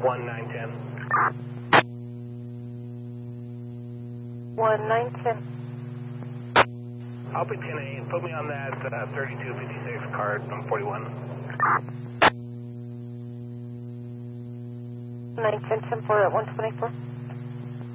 1910. 1910. I'll be 10-8. Put me on that 3256 card, I'm 41. 910 10 for 124.